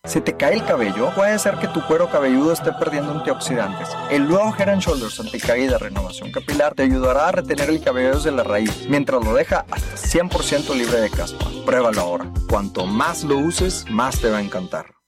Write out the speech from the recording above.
Si te cae el cabello, puede ser que tu cuero cabelludo esté perdiendo antioxidantes. El nuevo Head & Shoulders Anticaída Renovación Capilar te ayudará a retener el cabello desde la raíz, mientras lo deja hasta 100% libre de caspa. Pruébalo ahora. Cuanto más lo uses, más te va a encantar.